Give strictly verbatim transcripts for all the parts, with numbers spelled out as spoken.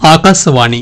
ఆకాశవాణి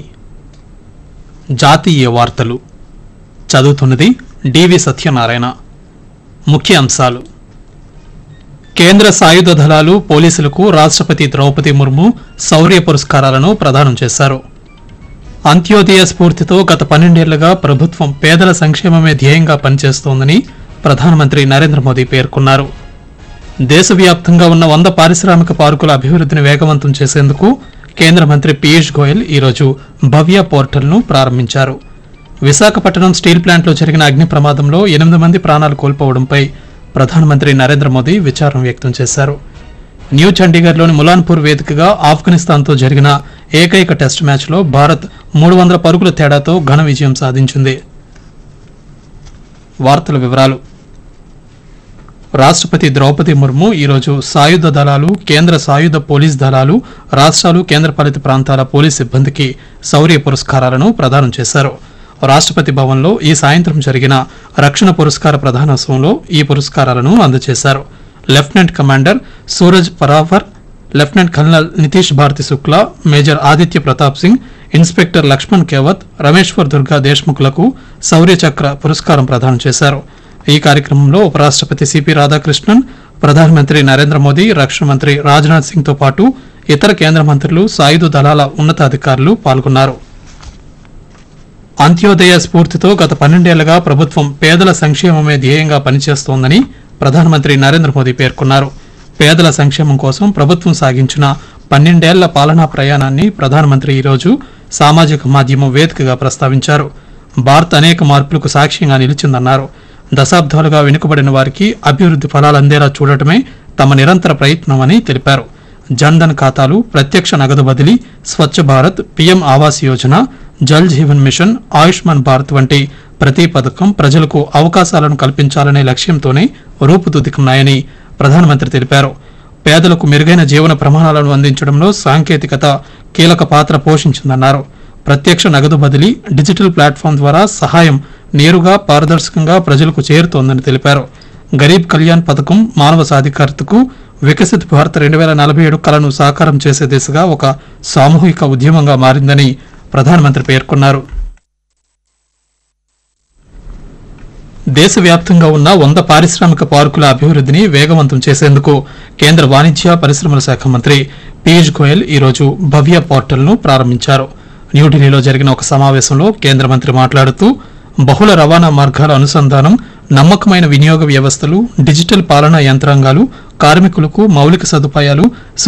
జాతీయ వార్తలు చదువుతున్నది డివి సత్యనారాయణ. ముఖ్య అంశాలు: కేంద్ర సాయుధ దళాలు పోలీసులకు రాష్ట్రపతి ద్రౌపది ముర్ము శౌర్య పురస్కారాలను ప్రదానం చేశారు. అంత్యోదయ స్ఫూర్తితో గత పన్నెండేళ్లుగా ప్రభుత్వం పేదల సంక్షేమమే ధ్యేయంగా పనిచేస్తోందని ప్రధానమంత్రి నరేంద్ర మోదీ పేర్కొన్నారు. దేశవ్యాప్తంగా ఉన్న వంద పారిశ్రామిక పార్కుల అభివృద్ధిని వేగవంతం చేసేందుకు కేంద్ర మంత్రి పీయూష్ గోయల్ ఈరోజు భవ్య పోర్టల్ను ప్రారంభించారు. విశాఖపట్నం స్టీల్ ప్లాంట్లో జరిగిన అగ్ని ప్రమాదంలో ఎనిమిది మంది ప్రాణాలు కోల్పోవడంపై ప్రధానమంత్రి నరేంద్ర మోదీ విచారం వ్యక్తం చేశారు. న్యూ చండీగఢ్లోని ములాన్పూర్ వేదికగా ఆఫ్ఘనిస్తాన్తో జరిగిన ఏకైక టెస్టు మ్యాచ్లో భారత్ మూడు వందల పరుగుల తేడాతో ఘన విజయం సాధించింది. వార్తల వివరాలు: రాష్ట్రపతి ద్రౌపది ముర్ము ఈరోజు సాయుధ దళాలు, కేంద్ర సాయుధ పోలీస్ దళాలు, రాష్ట్రాలు, కేంద్రపాలిత ప్రాంతాల పోలీస్ సిబ్బందికి శౌర్య పురస్కారాలను ప్రదానం చేశారు. రాష్ట్రపతి భవన్లో ఈ సాయంత్రం జరిగిన రక్షణ పురస్కార ప్రదానోత్సవంలో ఈ పురస్కారాలను అందజేశారు. Lieutenant commander Suraj Paravar, lieutenant colonel Nitish Bharati Shukla, major Aditya Pratap Singh, inspector Laxman Kewat, Rameshwar Durga దేశ్ముఖ్లకు శౌర్య చక్ర పురస్కారం ప్రదానం చేశారు. ఈ కార్యక్రమంలో ఉపరాష్ట్రపతి సిపి రాధాకృష్ణన్, ప్రధానమంత్రి నరేంద్ర మోదీ, రక్షణ మంత్రి రాజ్నాథ్ సింగ్ తో పాటు ఇతర కేంద్ర మంత్రులు, సాయుధ దళాల ఉన్నతాధికారులు పాల్గొన్నారు. అంత్యోదయ స్ఫూర్తితో గత పన్నెండేళ్లుగా ప్రభుత్వం పేదల సంక్షేమమే ధ్యేయంగా పనిచేస్తోందని ప్రధానమంత్రి నరేంద్ర మోదీ పేర్కొన్నారు. పేదల సంక్షేమం కోసం ప్రభుత్వం సాగించిన పన్నెండేళ్ల పాలనా ప్రయాణాన్ని ప్రధానమంత్రి ఈరోజు సామాజిక మాధ్యమం వేదికగా ప్రస్తావించారు. భారత్ అనేక మార్పులకు సాక్ష్యంగా నిలిచిందన్నారు. దశాబ్దాలుగా వెనుకబడిన వారికి అభివృద్ధి ఫలాలు అందేలా చూడటమే తమ నిరంతర ప్రయత్నమని తెలిపారు. జన్ధన్ ఖాతాలు, ప్రత్యక్ష నగదు బదిలీ, స్వచ్ఛ భారత్, పీఎం ఆవాస్ యోజన, జల్ జీవన్ మిషన్, ఆయుష్మాన్ భారత్ వంటి ప్రతి పథకం ప్రజలకు అవకాశాలను కల్పించాలనే లక్ష్యంతోనే రూపుదిద్దుకున్నాయని ప్రధానమంత్రి తెలిపారు. పేదలకు మెరుగైన జీవన ప్రమాణాలను అందించడంలో సాంకేతికత కీలక పాత్ర పోషించిందన్నారు. ప్రత్యక్ష నగదు బదిలీ, డిజిటల్ ప్లాట్ఫామ్ ద్వారా సహాయం నేరుగా, పారదర్శకంగా ప్రజలకు చేరుతోందని తెలిపారు. గరీబ్ కళ్యాణ్ పథకం మానవ సాధికారతకు, వికసిత్ భారత్ రెండు వేల నలభై ఏడు కలను సాకారం చేసే దిశగా ఒక సామూహిక ఉద్యమంగా మారిందని ప్రధానమంత్రి పేర్కొన్నారు. దేశవ్యాప్తంగా ఉన్న వంద పారిశ్రామిక పార్కుల అభివృద్ధిని వేగవంతం చేసేందుకు కేంద్ర వాణిజ్య పరిశ్రమల శాఖ మంత్రి పీయూష్ గోయల్ ఈరోజు భవ్య పోర్టల్ను ప్రారంభించారు. న్యూఢిల్లీలో జరిగిన ఒక సమావేశంలో కేంద్ర మంత్రి మాట్లాడుతూ బహుళ రవాణా మార్గాల అనుసంధానం, నమ్మకమైన వినియోగ వ్యవస్థలు, డిజిటల్ పాలనా యంత్రాంగాలు, కార్మికులకు మౌలిక సదుపాయాలు,